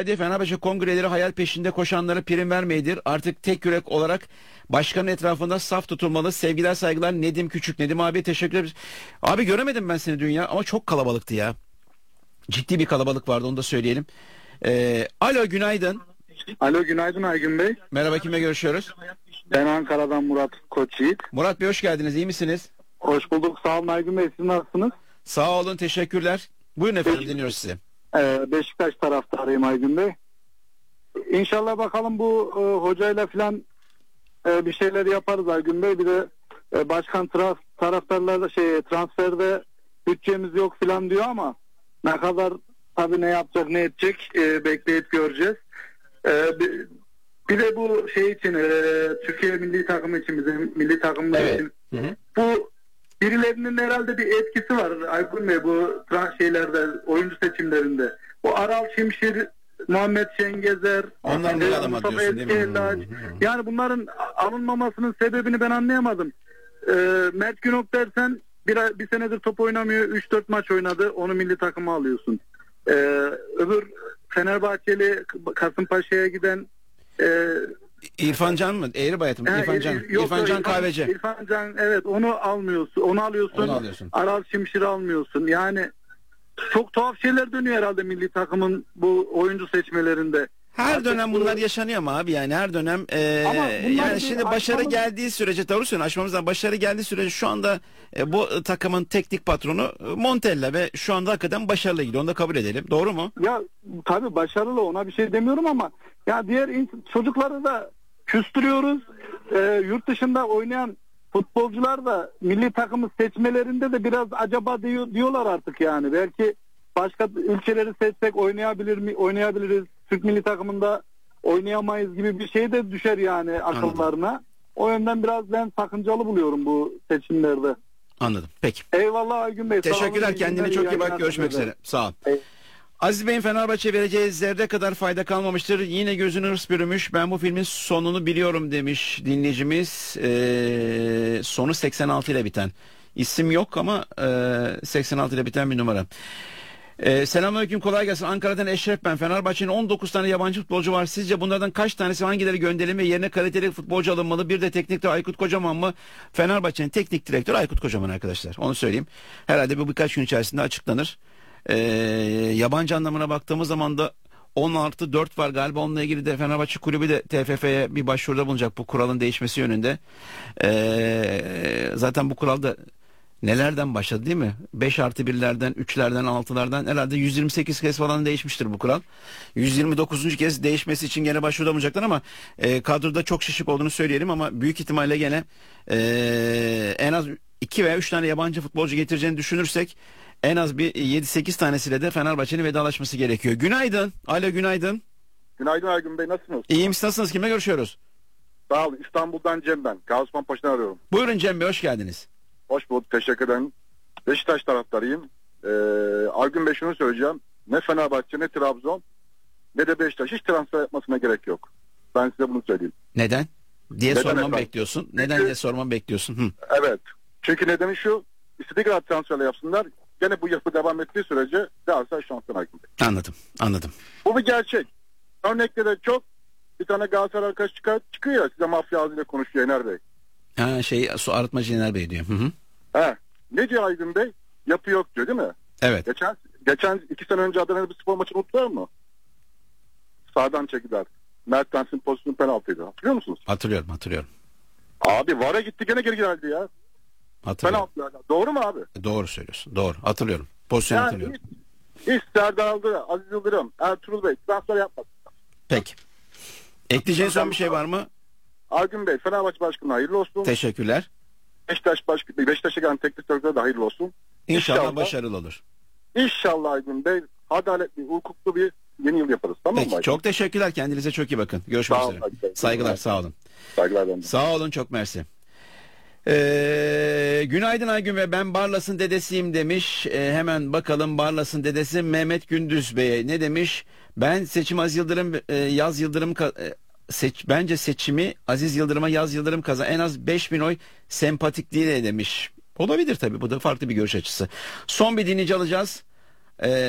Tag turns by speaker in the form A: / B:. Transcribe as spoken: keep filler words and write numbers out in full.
A: geldi. Fenerbahçe kongreleri hayal peşinde koşanlara prim vermeyedir. Artık tek yürek olarak başkanın etrafında saf tutulmalı. Sevgiler saygılar Nedim Küçük. Nedim abi teşekkür ederiz. Abi göremedim ben seni dünya ama çok kalabalıktı ya. Ciddi bir kalabalık vardı, onu da söyleyelim. Ee, alo günaydın.
B: Alo günaydın Aygün Bey.
A: Merhaba, kimle görüşüyoruz?
B: Ben Ankara'dan Murat Koçyiğit.
A: Murat Bey hoş geldiniz, iyi misiniz?
B: Hoş bulduk, sağ olun Aygün Bey, siz nasılsınız?
A: Sağ olun, teşekkürler. Buyurun efendim, dinliyoruz sizi.
B: Ee, Beşiktaş taraftarıyım Aygün Bey. İnşallah bakalım bu e, hocayla filan e, bir şeyler yaparız Aygün Bey. Bir de e, başkan traf, taraftarlarda şey transferde bütçemiz yok filan diyor ama ne kadar tabii ne yapacak ne edecek e, bekleyip göreceğiz. E, bir, bir de bu şey için e, Türkiye milli takımı için bizim milli takımımız
A: Evet.
B: için
A: Hı hı.
B: bu birilerinin herhalde bir etkisi var Aykun Bey bu trans şeylerde, oyuncu seçimlerinde. Bu Aral Şimşir, Muhammed Şengezer,
A: Onlar ne adam
B: Mustafa
A: atıyorsun değil mi?
B: Eskişehir'de, yani bunların alınmamasının sebebini ben anlayamadım. Ee, Mert Günok dersen bir, bir senedir top oynamıyor, üç dört maç oynadı, onu milli takıma alıyorsun. Ee, öbür Fenerbahçeli Kasımpaşa'ya giden e,
A: İrfan Can mı? Eğri Bayatı mı? İrfan Can.
B: Yok, yok,
A: İrfan Can Kahveci.
B: İrfan Can, evet, onu almıyorsun. Onu alıyorsun.
A: Onu alıyorsun.
B: Aral Şimşir'i almıyorsun. Yani çok tuhaf şeyler dönüyor herhalde milli takımın bu oyuncu seçmelerinde.
A: Her
B: Artık
A: dönem
B: bu-
A: bunlar yaşanıyor ama abi, yani her dönem e,
B: Ama bunlar
A: yani
B: bir
A: şimdi başarı
B: aşmamız-
A: geldiği sürece, doğru söylüyorsun, aşmamızdan başarı geldiği sürece şu anda e, bu e, takımın teknik patronu e, Montella ve şu anda hakikaten başarılı gidiyor, onu da kabul edelim, doğru mu?
B: Ya tabii başarılı, ona bir şey demiyorum ama ya diğer ins- çocukları da küstürüyoruz. Ee, yurt dışında oynayan futbolcular da milli takımı seçmelerinde de biraz acaba diyor, diyorlar artık yani. Belki başka ülkeleri seçsek oynayabilir mi? Oynayabiliriz. Türk milli takımında oynayamayız gibi bir şey de düşer yani akıllarına. O yönden biraz ben sakıncalı buluyorum bu seçimlerde.
A: Anladım, peki.
B: Eyvallah Aygün Bey. sağ olun,
A: Teşekkürler,
B: iyi
A: kendine
B: günler,
A: çok iyi
B: yayınlar
A: bak, görüşmek
B: size.
A: üzere, sağ ol.
B: Evet.
A: Aziz Bey'in Fenerbahçe vereceği zerre kadar fayda kalmamıştır. Yine gözünü hırs bürümüş. Ben bu filmin sonunu biliyorum demiş dinleyicimiz. Ee, sonu seksen altı ile biten. İsim yok ama e, seksen altı ile biten bir numara. Ee, Selamünaleyküm, kolay gelsin. Ankara'dan Eşref ben. Fenerbahçe'nin on dokuz tane yabancı futbolcu var. Sizce bunlardan kaç tanesi, hangileri gönderilme yerine kaliteli futbolcu alınmalı? Bir de teknik direktör Aykut Kocaman mı? Fenerbahçe'nin teknik direktörü Aykut Kocaman arkadaşlar. Onu söyleyeyim. Herhalde bu birkaç gün içerisinde açıklanır. Ee, yabancı anlamına baktığımız zaman da on artı dört var galiba, onunla ilgili de Fenerbahçe kulübü de T F F'ye bir başvuruda bulunacak bu kuralın değişmesi yönünde. Ee, zaten bu kural da nelerden başladı değil mi? beş artı birlerden, üçlerden, altılardan herhalde yüz yirmi sekiz kez falan değişmiştir bu kural. yüz yirmi dokuzuncu kez değişmesi için gene başvuruda bulunacaklar ama e, kadroda çok şişik olduğunu söyleyelim ama büyük ihtimalle gene e, en az iki veya üç tane yabancı futbolcu getireceğini düşünürsek en az bir yedi sekiz tanesiyle de Fenerbahçe'nin vedalaşması gerekiyor. Günaydın. Alo, günaydın.
C: Günaydın Aygün Bey, nasılsınız?
A: İyiyim, siz nasılsınız? Kimle görüşüyoruz?
C: Sağ olun, İstanbul'dan Cem ben. Gaziosmanpaşa'dan arıyorum.
A: Buyurun Cem Bey, hoş geldiniz.
C: Hoş bulduk, teşekkür ederim. Beşiktaş taraftarıyım. Ee, Aygün Bey, şunu söyleyeceğim. Ne Fenerbahçe, ne Trabzon, ne de Beşiktaş hiç transfer yapmasına gerek yok. Ben size bunu söyleyeyim.
A: Neden? Diye
C: Neden
A: sormamı
C: efendim?
A: bekliyorsun. Neden
C: Çünkü-
A: diye sormamı bekliyorsun. Hı.
C: Evet. Çünkü nedeni şu, istedikleri transferle yapsınlar. Gene bu yapı devam ettiği sürece Galatasaray şanslı Aygün Bey.
A: Anladım, anladım.
C: Bu bir gerçek. Örnekleri çok. Bir tane Galatasaray arkadaş çıkar, çıkıyor ya, size mafya ağzıyla konuşuyor Yener Bey.
A: Ha, şey, su arıtmacı Yener Bey diyor. Hı hı.
C: He. Ne diyor Aygün Bey? Yapı yok diyor değil mi?
A: Evet.
C: Geçen geçen iki sene önce Adana'da bir spor maçını unuttular mı? Sağdan çektiler. Mertens'in pozisyonu penaltıydı. Hatırlıyor musunuz?
A: Hatırlıyorum, hatırlıyorum.
C: Abi V A R'a gitti, gene geri geldi ya.
A: Hatırlıyorum.
C: Penaltı. Doğru mu abi?
A: Doğru söylüyorsun. Doğru. Hatırlıyorum. Pozisyonu
C: Yani
A: hatırlıyorum.
C: hiç, hiç Serdar Aldı, Aziz Yıldırım, Ertuğrul Bey transfer yapmadı.
A: Peki. Ekleyeceğin son bir şey var mı?
C: Aygün Bey, Fenerbahçe Başkanı'na hayırlı olsun.
A: Teşekkürler.
C: Beşiktaş Başkanı, Beşiktaş'a gelen teknik direktörü de hayırlı olsun.
A: İnşallah,
C: İnşallah.
A: başarılı olur.
C: İnşallah Aygün Bey, adaletli, hukuklu bir yeni yıl yaparız. Tamam mı
A: Peki.
C: Aygün?
A: Çok teşekkürler. Kendinize çok iyi bakın. Görüşmek
C: Sağ olun,
A: üzere.
C: Aygün Bey.
A: Saygılar. Sağ olun.
C: Saygılar benden.
A: Sağ olun. Çok mersi. Ee, günaydın Aygün Bey, ben Barlas'ın dedesiyim demiş. Ee, hemen bakalım, Barlas'ın dedesi Mehmet Gündüz Bey'e ne demiş? Ben seçim Aziz Yıldırım e, Yaz Yıldırım ka- e, seç bence seçimi Aziz Yıldırım'a Yaz Yıldırım kazan, en az beş bin oy sempatikliğiyle demiş. Olabilir tabii, bu da farklı bir görüş açısı. Son bir dinleyici alacağız. Ee,